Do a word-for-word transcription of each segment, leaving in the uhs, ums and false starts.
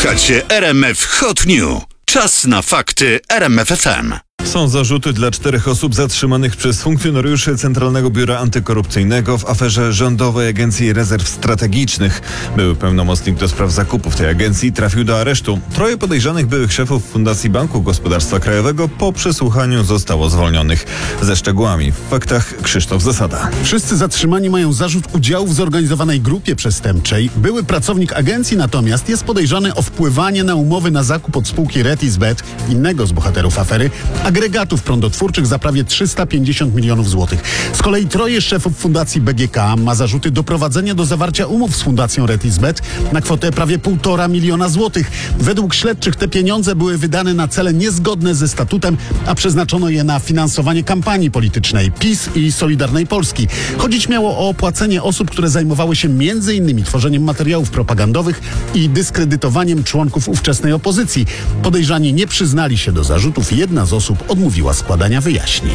Słuchacie R M F Hot News. Czas na fakty R M F F M. Są zarzuty dla czterech osób zatrzymanych przez funkcjonariuszy Centralnego Biura Antykorupcyjnego w aferze Rządowej Agencji Rezerw Strategicznych. Były pełnomocnik do spraw zakupów tej agencji trafił do aresztu. Troje podejrzanych byłych szefów Fundacji Banku Gospodarstwa Krajowego po przesłuchaniu zostało zwolnionych. Ze szczegółami w faktach Krzysztof Zasada. Wszyscy zatrzymani mają zarzut udziału w zorganizowanej grupie przestępczej. Były pracownik agencji natomiast jest podejrzany o wpływanie na umowy na zakup od spółki Retisbet, innego z bohaterów afery, agregatów prądotwórczych za prawie trzysta pięćdziesiąt milionów złotych. Z kolei troje szefów Fundacji B G K ma zarzuty doprowadzenia do zawarcia umów z Fundacją Retisbet na kwotę prawie półtora miliona złotych. Według śledczych te pieniądze były wydane na cele niezgodne ze statutem, a przeznaczono je na finansowanie kampanii politycznej PiS i Solidarnej Polski. Chodzić miało o opłacenie osób, które zajmowały się między innymi tworzeniem materiałów propagandowych i dyskredytowaniem członków ówczesnej opozycji. Podejrzani nie przyznali się do zarzutów. Jedna z osób odmówiła składania wyjaśnień.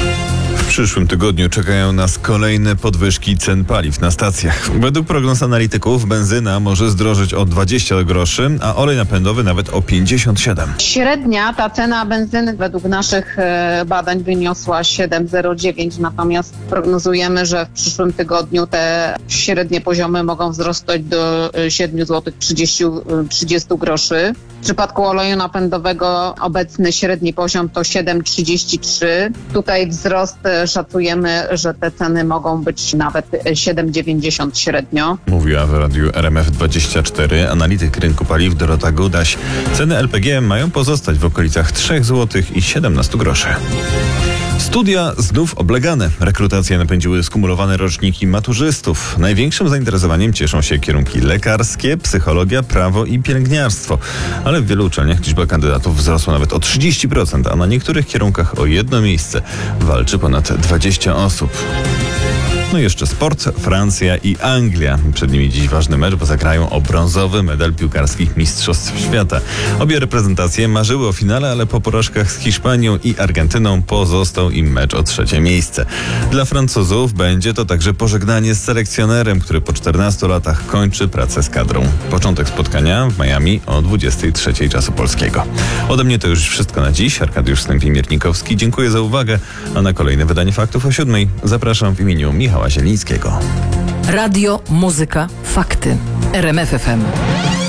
W przyszłym tygodniu czekają nas kolejne podwyżki cen paliw na stacjach. Według prognoz analityków benzyna może zdrożeć o dwadzieścia groszy, a olej napędowy nawet o pięćdziesiąt siedem. Średnia ta cena benzyny według naszych badań wyniosła siedem zero dziewięć, natomiast prognozujemy, że w przyszłym tygodniu te średnie poziomy mogą wzrosnąć do siedem złotych trzydzieści groszy. W przypadku oleju napędowego obecny średni poziom to siedem trzydzieści trzy. Tutaj wzrost szacujemy, że te ceny mogą być nawet siedem dziewięćdziesiąt średnio. Mówiła w radiu R M F dwadzieścia cztery analityk rynku paliw Dorota Gudaś. Ceny L P G mają pozostać w okolicach trzy złote siedemnaście groszy. Studia znów oblegane. Rekrutacje napędziły skumulowane roczniki maturzystów. Największym zainteresowaniem cieszą się kierunki lekarskie, psychologia, prawo i pielęgniarstwo. Ale w wielu uczelniach liczba kandydatów wzrosła nawet o trzydzieści procent, a na niektórych kierunkach o jedno miejsce walczy ponad dwadzieścia osób. No i jeszcze sport, Francja i Anglia. Przed nimi dziś ważny mecz, bo zagrają o brązowy medal piłkarskich Mistrzostw Świata. Obie reprezentacje marzyły o finale, ale po porażkach z Hiszpanią i Argentyną pozostał im mecz o trzecie miejsce. Dla Francuzów będzie to także pożegnanie z selekcjonerem, który po czternastu latach kończy pracę z kadrą. Początek spotkania w Miami o dwudziestej trzeciej czasu polskiego. Ode mnie to już wszystko na dziś. Arkadiusz Stępień-Miernikowski. Dziękuję za uwagę, a na kolejne wydanie Faktów o siódmej zapraszam w imieniu Michała Zielińskiego. Radio, muzyka, fakty. R M F F M.